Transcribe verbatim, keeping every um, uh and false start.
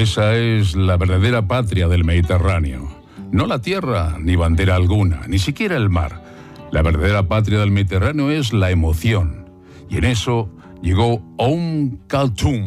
Esa es la verdadera patria del Mediterráneo. No la tierra, ni bandera alguna, ni siquiera el mar. La verdadera patria del Mediterráneo es la emoción. Y en eso llegó Umm Kulthum.